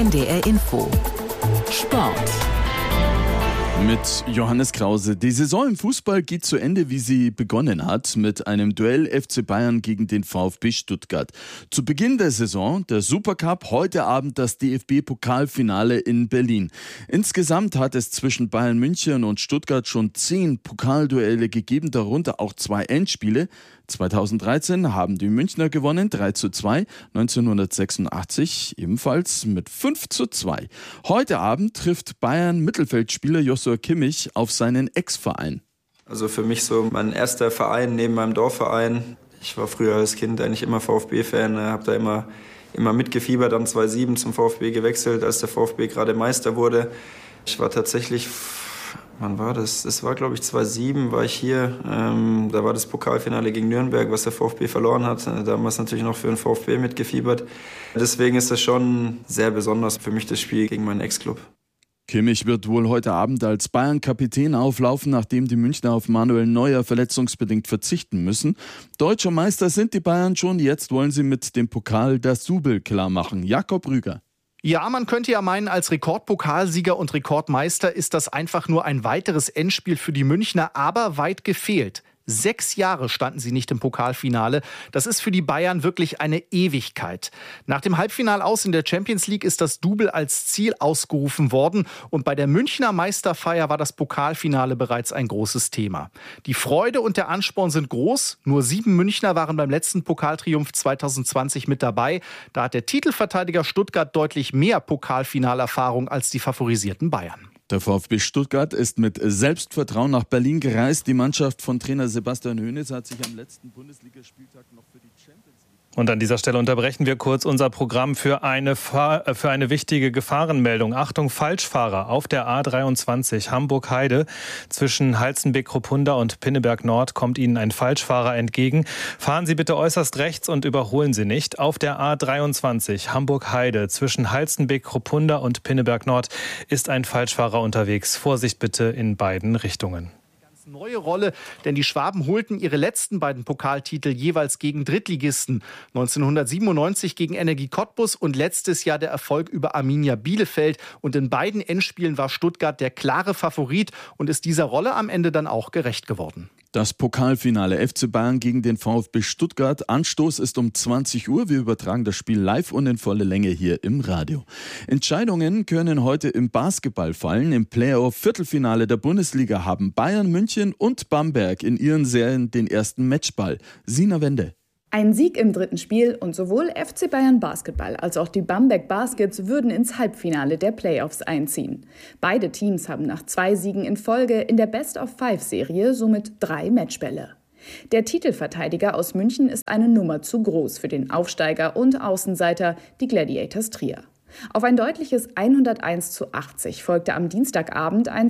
NDR Info Sport mit Johannes Krause. Die Saison im Fußball geht zu Ende, wie sie begonnen hat, mit einem Duell FC Bayern gegen den VfB Stuttgart. Zu Beginn der Saison der Supercup, heute Abend das DFB-Pokalfinale in Berlin. Insgesamt hat es zwischen Bayern München und Stuttgart schon 10 Pokalduelle gegeben, darunter auch 2 Endspiele. 2013 haben die Münchner gewonnen, 3:2, 1986 ebenfalls mit 5:2. Heute Abend trifft Bayern-Mittelfeldspieler Joshua Kimmich auf seinen Ex-Verein. Also für mich so mein erster Verein neben meinem Dorfverein. Ich war früher als Kind eigentlich immer VfB-Fan, habe da immer mitgefiebert, dann 2007 zum VfB gewechselt, als der VfB gerade Meister wurde. Ich war tatsächlich... Wann war das? Das war, glaube ich, 2007 war ich hier. Da war das Pokalfinale gegen Nürnberg, was der VfB verloren hat. Da haben wir es natürlich noch für den VfB mitgefiebert. Deswegen ist das schon sehr besonders für mich, das Spiel gegen meinen Ex-Club. Kimmich wird wohl heute Abend als Bayern-Kapitän auflaufen, nachdem die Münchner auf Manuel Neuer verletzungsbedingt verzichten müssen. Deutscher Meister sind die Bayern schon. Jetzt wollen sie mit dem Pokal das Double klar machen. Jakob Rüger. Ja, man könnte ja meinen, als Rekordpokalsieger und Rekordmeister ist das einfach nur ein weiteres Endspiel für die Münchner, aber weit gefehlt. 6 Jahre standen sie nicht im Pokalfinale. Das ist für die Bayern wirklich eine Ewigkeit. Nach dem Halbfinalaus in der Champions League ist das Double als Ziel ausgerufen worden. Und bei der Münchner Meisterfeier war das Pokalfinale bereits ein großes Thema. Die Freude und der Ansporn sind groß. Nur 7 Münchner waren beim letzten Pokaltriumph 2020 mit dabei. Da hat der Titelverteidiger Stuttgart deutlich mehr Pokalfinalerfahrung als die favorisierten Bayern. Der VfB Stuttgart ist mit Selbstvertrauen nach Berlin gereist. Die Mannschaft von Trainer Sebastian Hoeneß hat sich am letzten Bundesligaspieltag noch für die Champions League... Und an dieser Stelle unterbrechen wir kurz unser Programm für eine wichtige Gefahrenmeldung. Achtung, Falschfahrer auf der A23 Hamburg-Heide. Zwischen Halstenbek-Kruppunda und Pinneberg-Nord kommt Ihnen ein Falschfahrer entgegen. Fahren Sie bitte äußerst rechts und überholen Sie nicht. Auf der A23 Hamburg-Heide zwischen Halstenbek-Kruppunda und Pinneberg-Nord ist ein Falschfahrer unterwegs. Vorsicht bitte in beiden Richtungen. Neue Rolle, denn die Schwaben holten ihre letzten beiden Pokaltitel jeweils gegen Drittligisten. 1997 gegen Energie Cottbus und letztes Jahr der Erfolg über Arminia Bielefeld. Und in beiden Endspielen war Stuttgart der klare Favorit und ist dieser Rolle am Ende dann auch gerecht geworden. Das Pokalfinale FC Bayern gegen den VfB Stuttgart. Anstoß ist um 20 Uhr. Wir übertragen das Spiel live und in voller Länge hier im Radio. Entscheidungen können heute im Basketball fallen. Im Playoff-Viertelfinale der Bundesliga haben Bayern München und Bamberg in ihren Serien den ersten Matchball. Sina Wende. Ein Sieg im dritten Spiel und sowohl FC Bayern Basketball als auch die Bamberg Baskets würden ins Halbfinale der Playoffs einziehen. Beide Teams haben nach 2 Siegen in Folge in der Best-of-5-Serie somit 3 Matchbälle. Der Titelverteidiger aus München ist eine Nummer zu groß für den Aufsteiger und Außenseiter, die Gladiators Trier. Auf ein deutliches 101:80 folgte am Dienstagabend ein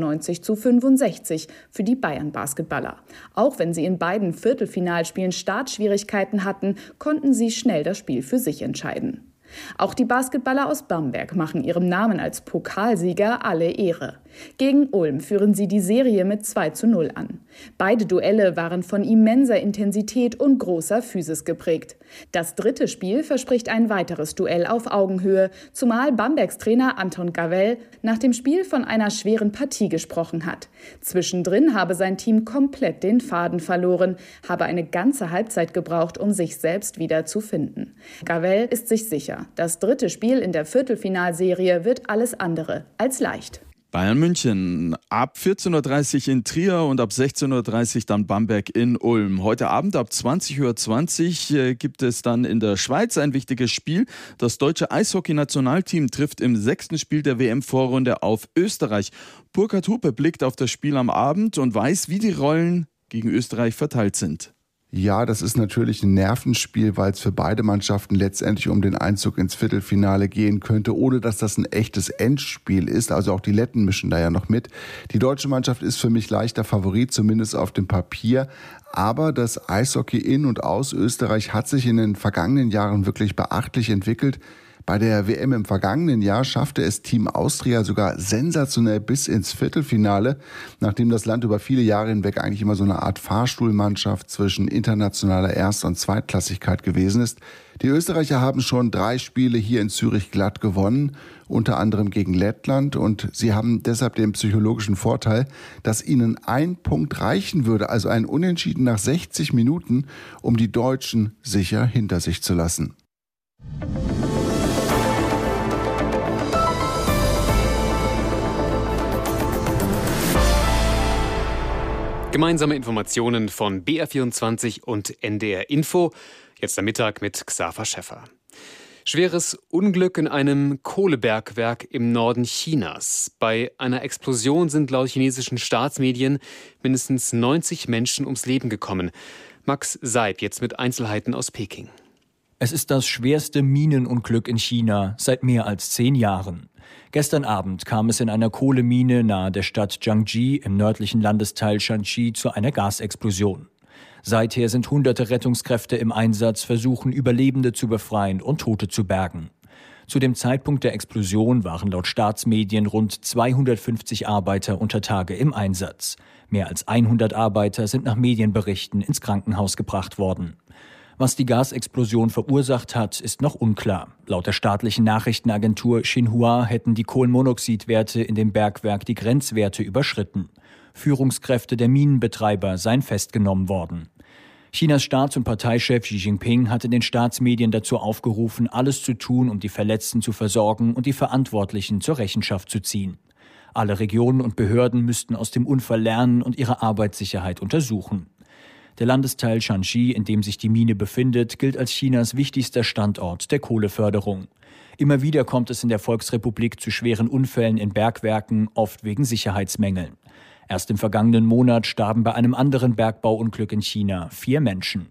92:65 für die Bayern-Basketballer. Auch wenn sie in beiden Viertelfinalspielen Startschwierigkeiten hatten, konnten sie schnell das Spiel für sich entscheiden. Auch die Basketballer aus Bamberg machen ihrem Namen als Pokalsieger alle Ehre. Gegen Ulm führen sie die Serie mit 2:0 an. Beide Duelle waren von immenser Intensität und großer Physis geprägt. Das dritte Spiel verspricht ein weiteres Duell auf Augenhöhe, zumal Bambergs Trainer Anton Gavell nach dem Spiel von einer schweren Partie gesprochen hat. Zwischendrin habe sein Team komplett den Faden verloren, habe eine ganze Halbzeit gebraucht, um sich selbst wieder zu finden. Gavell ist sich sicher, das dritte Spiel in der Viertelfinalserie wird alles andere als leicht. Bayern München ab 14:30 Uhr in Trier und ab 16:30 Uhr dann Bamberg in Ulm. Heute Abend ab 20:20 Uhr gibt es dann in der Schweiz ein wichtiges Spiel. Das deutsche Eishockey-Nationalteam trifft im 6. Spiel der WM-Vorrunde auf Österreich. Burkhard Hupe blickt auf das Spiel am Abend und weiß, wie die Rollen gegen Österreich verteilt sind. Ja, das ist natürlich ein Nervenspiel, weil es für beide Mannschaften letztendlich um den Einzug ins Viertelfinale gehen könnte, ohne dass das ein echtes Endspiel ist. Also auch die Letten mischen da ja noch mit. Die deutsche Mannschaft ist für mich leichter Favorit, zumindest auf dem Papier. Aber das Eishockey in und aus Österreich hat sich in den vergangenen Jahren wirklich beachtlich entwickelt. Bei der WM im vergangenen Jahr schaffte es Team Austria sogar sensationell bis ins Viertelfinale, nachdem das Land über viele Jahre hinweg eigentlich immer so eine Art Fahrstuhlmannschaft zwischen internationaler Erst- und Zweitklassigkeit gewesen ist. Die Österreicher haben schon 3 Spiele hier in Zürich glatt gewonnen, unter anderem gegen Lettland, und sie haben deshalb den psychologischen Vorteil, dass ihnen ein Punkt reichen würde, also ein Unentschieden nach 60 Minuten, um die Deutschen sicher hinter sich zu lassen. Gemeinsame Informationen von BR24 und NDR Info. Jetzt am Mittag mit Xaver Schäffer. Schweres Unglück in einem Kohlebergwerk im Norden Chinas. Bei einer Explosion sind laut chinesischen Staatsmedien mindestens 90 Menschen ums Leben gekommen. Max Seib jetzt mit Einzelheiten aus Peking. Es ist das schwerste Minenunglück in China seit mehr als 10 Jahren. Gestern Abend kam es in einer Kohlemine nahe der Stadt Jiangji im nördlichen Landesteil Shanxi zu einer Gasexplosion. Seither sind hunderte Rettungskräfte im Einsatz, versuchen Überlebende zu befreien und Tote zu bergen. Zu dem Zeitpunkt der Explosion waren laut Staatsmedien rund 250 Arbeiter unter Tage im Einsatz. Mehr als 100 Arbeiter sind nach Medienberichten ins Krankenhaus gebracht worden. Was die Gasexplosion verursacht hat, ist noch unklar. Laut der staatlichen Nachrichtenagentur Xinhua hätten die Kohlenmonoxidwerte in dem Bergwerk die Grenzwerte überschritten. Führungskräfte der Minenbetreiber seien festgenommen worden. Chinas Staats- und Parteichef Xi Jinping hatte den Staatsmedien dazu aufgerufen, alles zu tun, um die Verletzten zu versorgen und die Verantwortlichen zur Rechenschaft zu ziehen. Alle Regionen und Behörden müssten aus dem Unfall lernen und ihre Arbeitssicherheit untersuchen. Der Landesteil Shanxi, in dem sich die Mine befindet, gilt als Chinas wichtigster Standort der Kohleförderung. Immer wieder kommt es in der Volksrepublik zu schweren Unfällen in Bergwerken, oft wegen Sicherheitsmängeln. Erst im vergangenen Monat starben bei einem anderen Bergbauunglück in China 4 Menschen.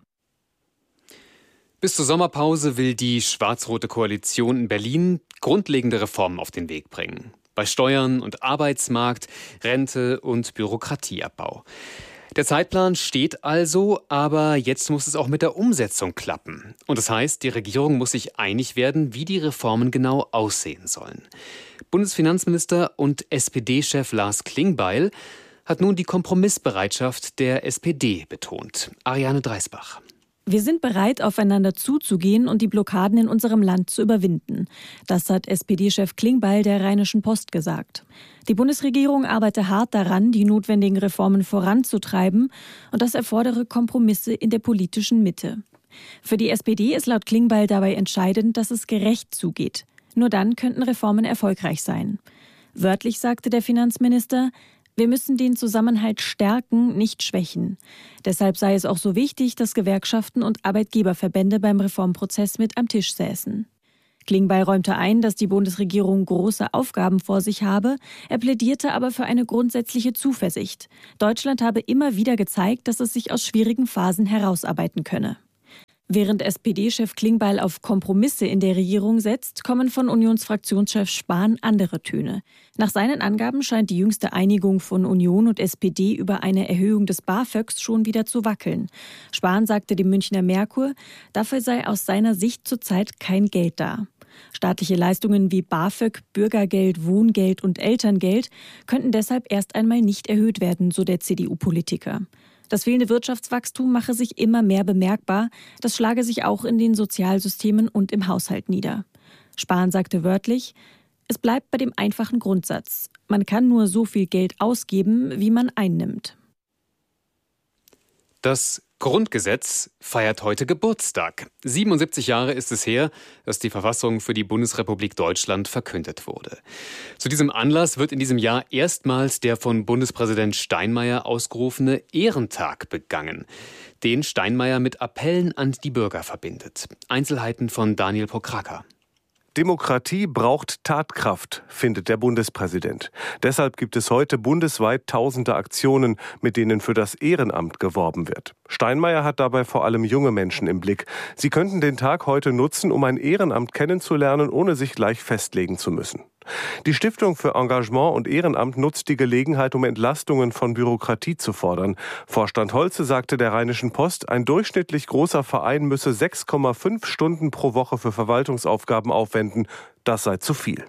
Bis zur Sommerpause will die schwarz-rote Koalition in Berlin grundlegende Reformen auf den Weg bringen. Bei Steuern und Arbeitsmarkt, Rente und Bürokratieabbau. Der Zeitplan steht also, aber jetzt muss es auch mit der Umsetzung klappen. Und das heißt, die Regierung muss sich einig werden, wie die Reformen genau aussehen sollen. Bundesfinanzminister und SPD-Chef Lars Klingbeil hat nun die Kompromissbereitschaft der SPD betont. Ariane Dreisbach. Wir sind bereit, aufeinander zuzugehen und die Blockaden in unserem Land zu überwinden. Das hat SPD-Chef Klingbeil der Rheinischen Post gesagt. Die Bundesregierung arbeite hart daran, die notwendigen Reformen voranzutreiben, und das erfordere Kompromisse in der politischen Mitte. Für die SPD ist laut Klingbeil dabei entscheidend, dass es gerecht zugeht. Nur dann könnten Reformen erfolgreich sein. Wörtlich sagte der Finanzminister: Wir müssen den Zusammenhalt stärken, nicht schwächen. Deshalb sei es auch so wichtig, dass Gewerkschaften und Arbeitgeberverbände beim Reformprozess mit am Tisch säßen. Klingbeil räumte ein, dass die Bundesregierung große Aufgaben vor sich habe. Er plädierte aber für eine grundsätzliche Zuversicht. Deutschland habe immer wieder gezeigt, dass es sich aus schwierigen Phasen herausarbeiten könne. Während SPD-Chef Klingbeil auf Kompromisse in der Regierung setzt, kommen von Unionsfraktionschef Spahn andere Töne. Nach seinen Angaben scheint die jüngste Einigung von Union und SPD über eine Erhöhung des BAföGs schon wieder zu wackeln. Spahn sagte dem Münchner Merkur, dafür sei aus seiner Sicht zurzeit kein Geld da. Staatliche Leistungen wie BAföG, Bürgergeld, Wohngeld und Elterngeld könnten deshalb erst einmal nicht erhöht werden, so der CDU-Politiker. Das fehlende Wirtschaftswachstum mache sich immer mehr bemerkbar. Das schlage sich auch in den Sozialsystemen und im Haushalt nieder. Spahn sagte wörtlich: Es bleibt bei dem einfachen Grundsatz. Man kann nur so viel Geld ausgeben, wie man einnimmt. Das Grundgesetz feiert heute Geburtstag. 77 Jahre ist es her, dass die Verfassung für die Bundesrepublik Deutschland verkündet wurde. Zu diesem Anlass wird in diesem Jahr erstmals der von Bundespräsident Steinmeier ausgerufene Ehrentag begangen, den Steinmeier mit Appellen an die Bürger verbindet. Einzelheiten von Daniel Pokraka. Demokratie braucht Tatkraft, findet der Bundespräsident. Deshalb gibt es heute bundesweit tausende Aktionen, mit denen für das Ehrenamt geworben wird. Steinmeier hat dabei vor allem junge Menschen im Blick. Sie könnten den Tag heute nutzen, um ein Ehrenamt kennenzulernen, ohne sich gleich festlegen zu müssen. Die Stiftung für Engagement und Ehrenamt nutzt die Gelegenheit, um Entlastungen von Bürokratie zu fordern. Vorstand Holze sagte der Rheinischen Post, ein durchschnittlich großer Verein müsse 6,5 Stunden pro Woche für Verwaltungsaufgaben aufwenden. Das sei zu viel.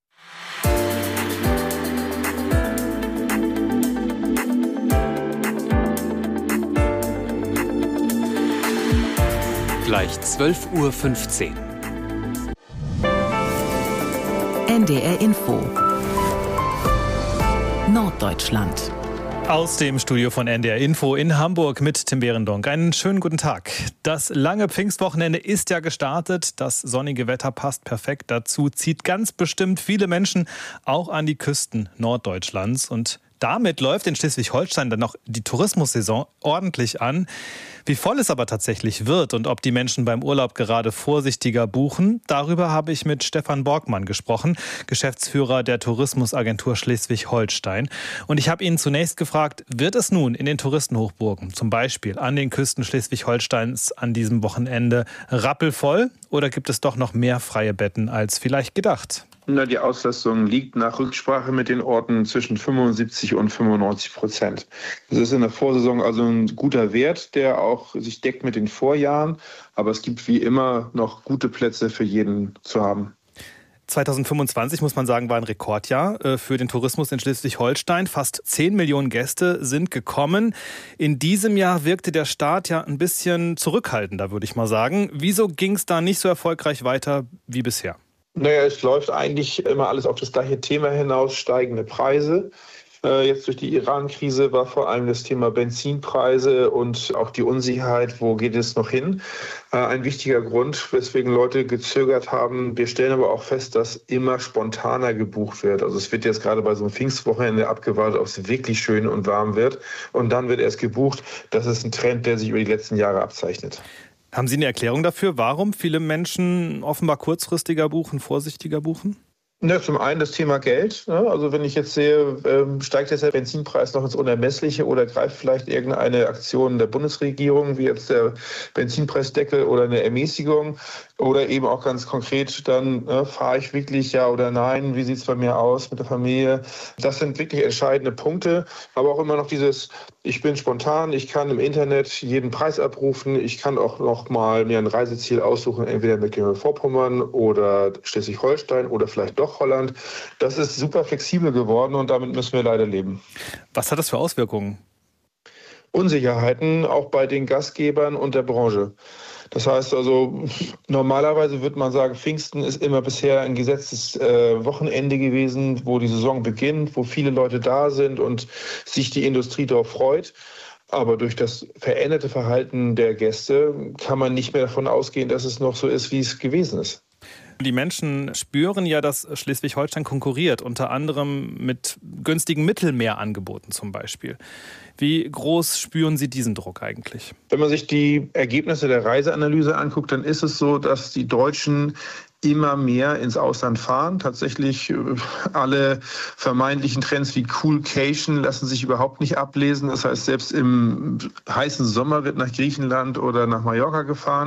Gleich 12:15 Uhr. NDR Info. Norddeutschland. Aus dem Studio von NDR Info in Hamburg mit Tim Behrendonck. Einen schönen guten Tag. Das lange Pfingstwochenende ist ja gestartet. Das sonnige Wetter passt perfekt dazu, zieht ganz bestimmt viele Menschen auch an die Küsten Norddeutschlands. Und damit läuft in Schleswig-Holstein dann noch die Tourismussaison ordentlich an. Wie voll es aber tatsächlich wird und ob die Menschen beim Urlaub gerade vorsichtiger buchen, darüber habe ich mit Stefan Borgmann gesprochen, Geschäftsführer der Tourismusagentur Schleswig-Holstein. Und ich habe ihn zunächst gefragt, wird es nun in den Touristenhochburgen, zum Beispiel an den Küsten Schleswig-Holsteins an diesem Wochenende, rappelvoll oder gibt es doch noch mehr freie Betten als vielleicht gedacht? Die Auslastung liegt nach Rücksprache mit den Orten zwischen 75 und 95%. Das ist in der Vorsaison also ein guter Wert, der auch sich deckt mit den Vorjahren. Aber es gibt wie immer noch gute Plätze für jeden zu haben. 2025, muss man sagen, war ein Rekordjahr für den Tourismus in Schleswig-Holstein. Fast 10 Millionen Gäste sind gekommen. In diesem Jahr wirkte der Start ja ein bisschen zurückhaltender, würde ich mal sagen. Wieso ging es da nicht so erfolgreich weiter wie bisher? Es läuft eigentlich immer alles auf das gleiche Thema hinaus, steigende Preise. Jetzt durch die Iran-Krise war vor allem das Thema Benzinpreise und auch die Unsicherheit, wo geht es noch hin, ein wichtiger Grund, weswegen Leute gezögert haben. Wir stellen aber auch fest, dass immer spontaner gebucht wird. Also es wird jetzt gerade bei so einem Pfingstwochenende abgewartet, ob es wirklich schön und warm wird. Und dann wird erst gebucht. Das ist ein Trend, der sich über die letzten Jahre abzeichnet. Haben Sie eine Erklärung dafür, warum viele Menschen offenbar kurzfristiger buchen, vorsichtiger buchen? Zum einen das Thema Geld. Also wenn ich jetzt sehe, steigt jetzt der Benzinpreis noch ins Unermessliche oder greift vielleicht irgendeine Aktion der Bundesregierung, wie jetzt der Benzinpreisdeckel oder eine Ermäßigung oder eben auch ganz konkret dann, fahre ich wirklich ja oder nein, wie sieht es bei mir aus mit der Familie. Das sind wirklich entscheidende Punkte, aber auch immer noch dieses, ich bin spontan, ich kann im Internet jeden Preis abrufen, ich kann auch noch mal mir ein Reiseziel aussuchen, entweder Mecklenburg-Vorpommern oder Schleswig-Holstein oder vielleicht doch Holland. Das ist super flexibel geworden und damit müssen wir leider leben. Was hat das für Auswirkungen? Unsicherheiten auch bei den Gastgebern und der Branche. Das heißt also, normalerweise würde man sagen, Pfingsten ist immer bisher ein gesetztes Wochenende gewesen, wo die Saison beginnt, wo viele Leute da sind und sich die Industrie darauf freut. Aber durch das veränderte Verhalten der Gäste kann man nicht mehr davon ausgehen, dass es noch so ist, wie es gewesen ist. Die Menschen spüren ja, dass Schleswig-Holstein konkurriert, unter anderem mit günstigen Mittelmeerangeboten zum Beispiel. Wie groß spüren Sie diesen Druck eigentlich? Wenn man sich die Ergebnisse der Reiseanalyse anguckt, dann ist es so, dass die Deutschen immer mehr ins Ausland fahren. Tatsächlich alle vermeintlichen Trends wie Coolcation lassen sich überhaupt nicht ablesen. Das heißt, selbst im heißen Sommer wird nach Griechenland oder nach Mallorca gefahren.